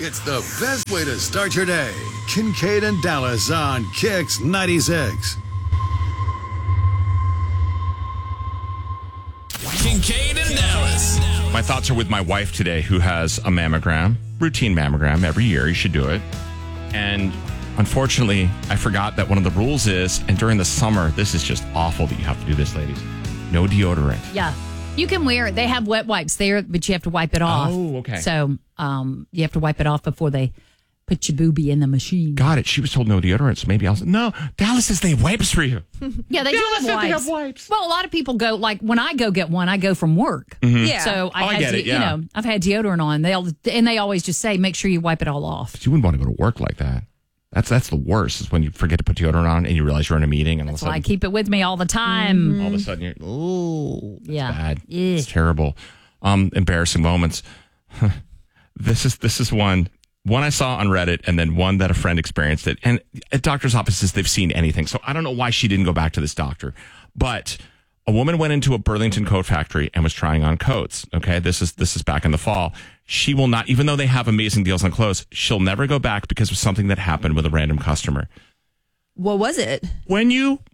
It's the best way to start your day. Kincaid and Dallas on Kix 96. Kincaid and Dallas. My thoughts are with my wife today, who has a mammogram, routine mammogram every year. You should do it. And unfortunately, I forgot that one of the rules is, and during the summer, this is just awful that you have to do this, ladies. No deodorant. Yeah. You can wear it. They have wet wipes there, but you have to wipe it off. Oh, okay. So you have to wipe it off before they put your boobie in the machine. Got it. She was told no deodorant, so maybe I'll say, no, Dallas says they have wipes for you. Yeah, they Dallas do said have they wipes. have wipes. Well, a lot of people go, like when I go get one, I go from work. Mm-hmm. Yeah. So I get it, yeah. You know, I've had deodorant on. They always just say, make sure you wipe it all off. But you wouldn't want to go to work like that. That's the worst, is when you forget to put deodorant on and you realize you're in a meeting and all of a So I sudden, keep it with me all the time. all of a sudden you're, oh, that's Yeah. bad. Yeah. It's terrible. Embarrassing moments. This is one I saw on Reddit, and then one that a friend experienced it. And at doctor's offices, they've seen anything. So I don't know why she didn't go back to this doctor. But a woman went into a Burlington coat factory and was trying on coats. Okay, this is back in the fall. She will not, even though they have amazing deals on clothes, she'll never go back because of something that happened with a random customer. What was it? When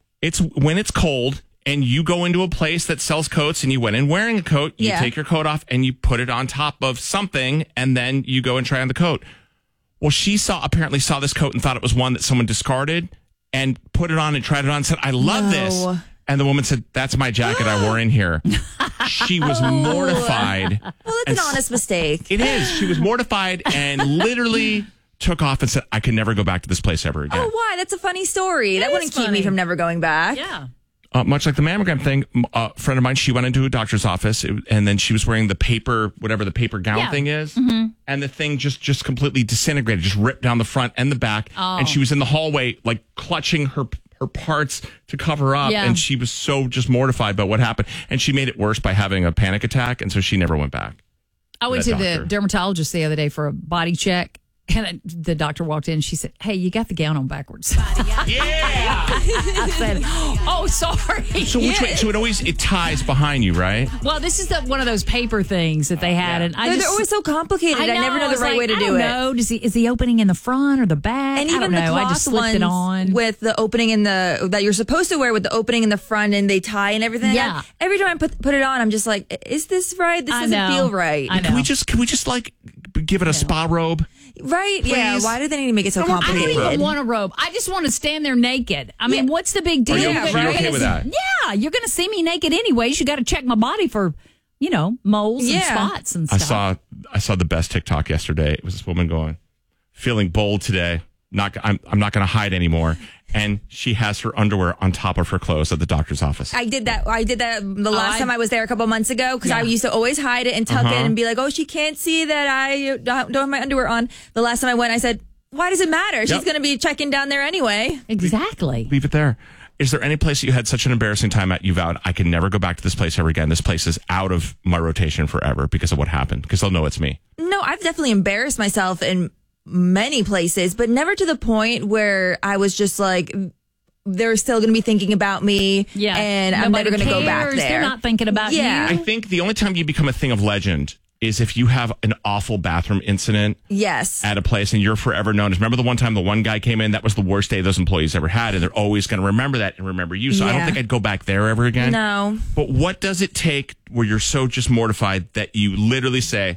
it's cold and you go into a place that sells coats and you went in wearing a coat, you take your coat off and you put it on top of something and then you go and try on the coat. Well, she apparently saw this coat and thought it was one that someone discarded and put it on and tried it on and said, I love this. And the woman said, that's my jacket I wore in here. She was mortified. Well, it's an honest mistake. It is. She was mortified and literally took off and said, I can never go back to this place ever again. Oh, why? That's a funny story. That wouldn't keep me from never going back. Yeah. Much like the mammogram thing, a friend of mine, she went into a doctor's office and then she was wearing the paper, whatever the paper gown thing is. Mm-hmm. And the thing just completely disintegrated, just ripped down the front and the back. Oh. And she was in the hallway, like clutching her parts to cover up. Yeah. And she was so just mortified by what happened. And she made it worse by having a panic attack. And so she never went back. I went to the dermatologist the other day for a body check. And the doctor walked in and she said, hey, you got the gown on backwards. Yeah. I said, oh, sorry. So which way? So it ties behind you, right? Well, this is one of those paper things that they had. And they're always so complicated. I never know the right way to do it. I don't know. Is the opening in the front or the back? And even the cloth ones with the opening in that you're supposed to wear with the opening in the front and they tie and everything. Yeah. Every time I put it on, I'm just like, is this right? This doesn't feel right. I know. Can we just like give it a spa robe? Right? Please? Yeah. Why do they need to make it so complicated? I don't even want a robe. I just want to stand there naked. I mean, what's the big deal? Are you okay with that? Yeah, you're going to see me naked anyways. You got to check my body for, moles and spots and stuff. I saw the best TikTok yesterday. It was this woman going, feeling bold today. I'm not going to hide anymore. And she has her underwear on top of her clothes at the doctor's office. I did that the last time I was there a couple months ago because I used to always hide it and tuck it and be like, oh, she can't see that I don't have my underwear on. The last time I went, I said, why does it matter? She's going to be checking down there anyway. Exactly. Leave it there. Is there any place that you had such an embarrassing time at you vowed, I can never go back to this place ever again? This place is out of my rotation forever because of what happened. Because they'll know it's me. No, I've definitely embarrassed myself in many places, but never to the point where I was just like, they're still going to be thinking about me. Yeah. And I'm never going to go back there. They're not thinking about you. I think the only time you become a thing of legend is if you have an awful bathroom incident at a place and you're forever known as, remember the one time the one guy came in, that was the worst day those employees ever had, and they're always going to remember that and remember you. So I don't think I'd go back there ever again. No. But what does it take where you're so just mortified that you literally say,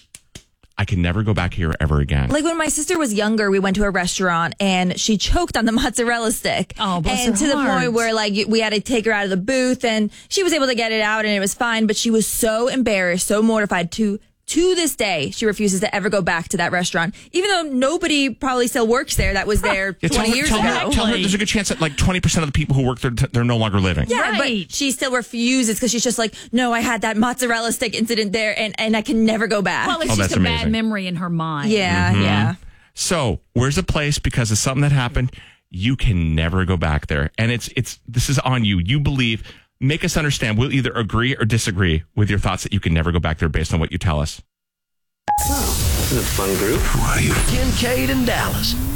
I can never go back here ever again? Like when my sister was younger, we went to a restaurant and she choked on the mozzarella stick. Oh, bless and her to heart. the point where like we had to take her out of the booth and she was able to get it out and it was fine. But she was so embarrassed, so mortified to this day, she refuses to ever go back to that restaurant, even though nobody probably still works there that was there 20 years ago. Tell her there's a good chance that like 20% of the people who work there, they're no longer living. Yeah, but she still refuses because she's just like, no, I had that mozzarella stick incident there and I can never go back. Well, it's just a bad memory in her mind. Yeah, yeah. So where's a place because of something that happened, you can never go back there. And this is on you. You believe. Make us understand. We'll either agree or disagree with your thoughts that you can never go back there based on what you tell us. Oh, this is a fun group. Who are you? Kincaid and Dallas.